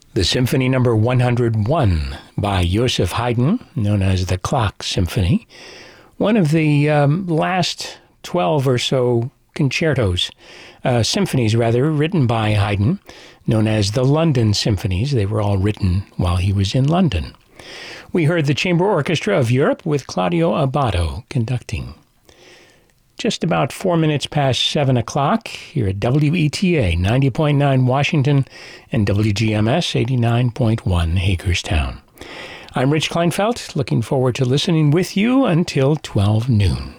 The Symphony Number 101 by Joseph Haydn, known as the Clock Symphony, one of the last 12 or so symphonies written by Haydn, known as the London Symphonies. They were all written while he was in London. We heard the Chamber Orchestra of Europe with Claudio Abbado conducting. Just about 4 minutes past 7 o'clock here at WETA 90.9 Washington and WGMS 89.1 Hagerstown. I'm Rich Kleinfeld, looking forward to listening with you until 12 noon.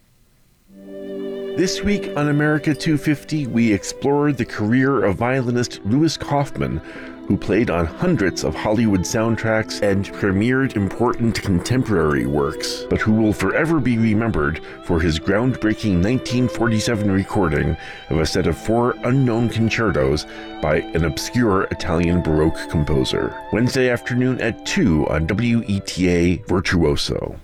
This week on America 250, we explored the career of violinist Louis Kaufman, who played on hundreds of Hollywood soundtracks and premiered important contemporary works, but who will forever be remembered for his groundbreaking 1947 recording of a set of 4 unknown concertos by an obscure Italian Baroque composer. Wednesday afternoon at 2 on WETA Virtuoso.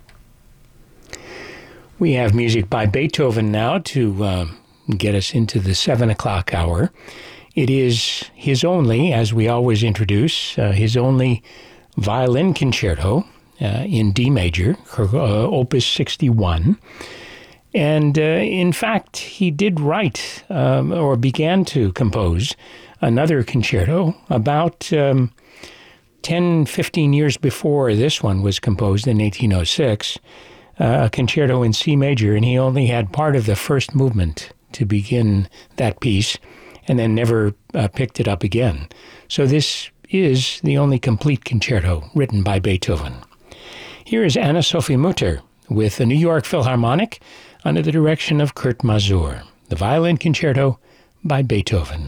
We have music by Beethoven now to get us into the 7 o'clock hour. It is his only, as we always introduce, his only violin concerto in D major, Opus 61. And in fact, he did write or began to compose another concerto about 10, 15 years before this one was composed in 1806, a concerto in C major, and he only had part of the first movement to begin that piece, and then never picked it up again. So this is the only complete concerto written by Beethoven. Here is Anna-Sophie Mutter with the New York Philharmonic under the direction of Kurt Masur, the violin concerto by Beethoven.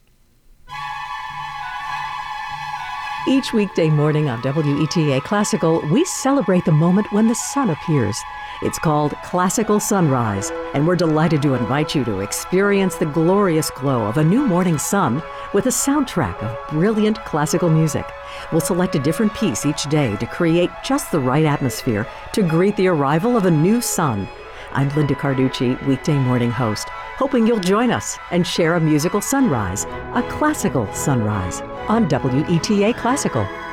Each weekday morning on WETA Classical, we celebrate the moment when the sun appears. It's called Classical Sunrise, and we're delighted to invite you to experience the glorious glow of a new morning sun with a soundtrack of brilliant classical music. We'll select a different piece each day to create just the right atmosphere to greet the arrival of a new sun. I'm Linda Carducci, weekday morning host, hoping you'll join us and share a musical sunrise, a classical sunrise, on WETA Classical.